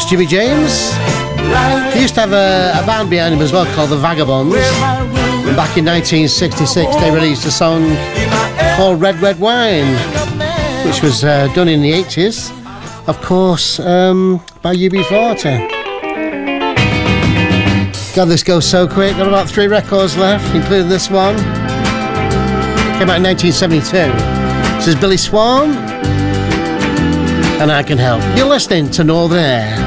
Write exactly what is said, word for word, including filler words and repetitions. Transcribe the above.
Jimmy James. He used to have a, a band behind him as well called the Vagabonds. And back in nineteen sixty-six, they released a song called Red Red Wine, which was uh, done in the eighties, of course, um, by U B forty. God, this goes so quick. Got about three records left, including this one. Came out in nineteen seventy-two. This is Billy Swan, and I Can Help. You're listening to Northern Air.